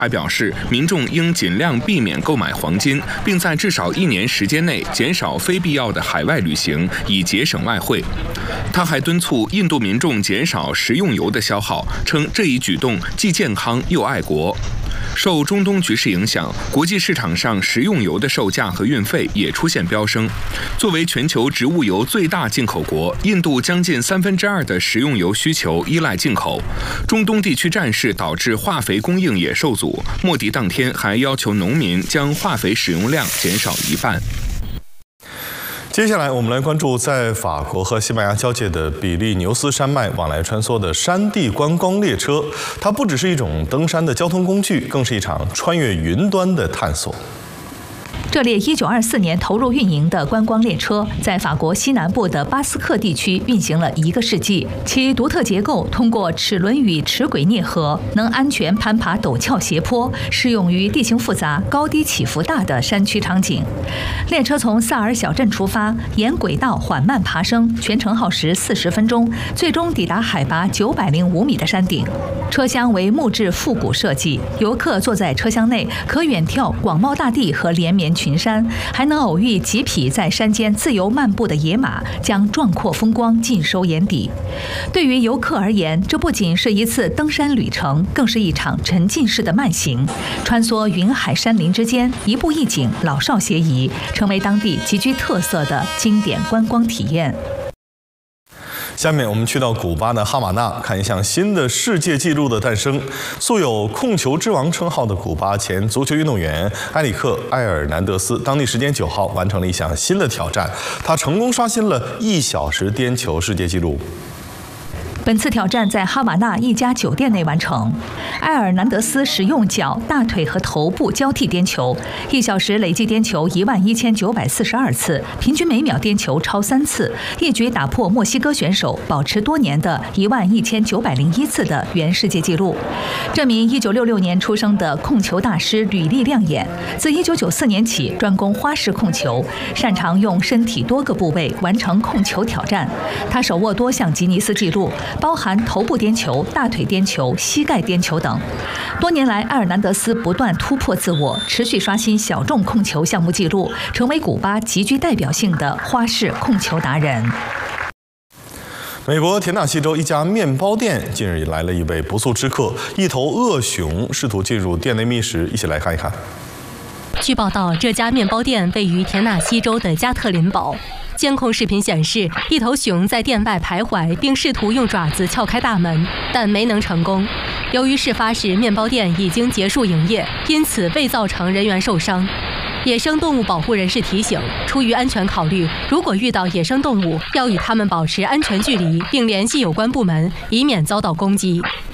还表示，民众应尽量避免购买黄金，并在至少1年时间内减少非必要的海外旅行，以节省外汇。他还敦促印度民众减少食用油的消耗，称这一举动既健康又爱国。受中东局势影响，国际市场上食用油的售价和运费也出现飙升。作为全球植物油最大进口国，印度将近2/3的食用油需求依赖进口。中东地区战事导致化肥供应也受阻，莫迪当天还要求农民将化肥使用量减少1半。 接下来，我们来关注在法国和西班牙交界的比利牛斯山脉往来穿梭的山地观光列车。它不只是一种登山的交通工具，更是一场穿越云端的探索。 这列1924年投入运营的观光列车，在法国西南部的巴斯克地区运行了1个世纪。其独特结构通过齿轮与齿轨啮合，能安全攀爬陡峭斜坡，适用于地形复杂、高低起伏大的山区场景。列车从萨尔小镇出发，沿轨道缓慢爬升，全程耗时40分钟，最终抵达海拔905米的山顶。车厢为木质复古设计，游客坐在车厢内，可远眺广袤大地和连绵群山，还能偶遇几匹在山间自由漫步的野马，将壮阔风光尽收眼底。对于游客而言，这不仅是一次登山旅程，更是一场沉浸式的慢行，穿梭云海山林之间，一步一景，老少咸宜，成为当地极具特色的经典观光体验。 下面我们去到古巴的哈瓦那，看一项新的世界纪录的诞生。素有控球之王称号的古巴前足球运动员埃里克·埃尔南德斯，当地时间9号完成了一项新的挑战，他成功刷新了1小时颠球世界纪录。 本次挑战在哈瓦那一家酒店内完成。埃尔南德斯使用脚、大腿和头部交替颠球，1小时累计颠球11942次，平均每秒颠球超3次，一举打破墨西哥选手保持多年的11901次的原世界纪录。这名1966年出生的控球大师履历亮眼，自1994年起专攻花式控球，擅长用身体多个部位完成控球挑战。他手握多项吉尼斯纪录，包含头部颠球、大腿颠球、膝盖颠球等。多年来，埃尔南德斯不断突破自我，持续刷新小众控球项目纪录，成为古巴极具代表性的花式控球达人。 美国田纳西州一家面包店近日来了一位不速之客，一头恶熊试图进入店内觅食，一起来看一看。 据报道，这家面包店位于田纳西州的加特林堡。监控视频显示，一头熊在店外徘徊，并试图用爪子撬开大门，但没能成功。由于事发时面包店已经结束营业，因此未造成人员受伤。野生动物保护人士提醒，出于安全考虑，如果遇到野生动物，要与它们保持安全距离，并联系有关部门，以免遭到攻击。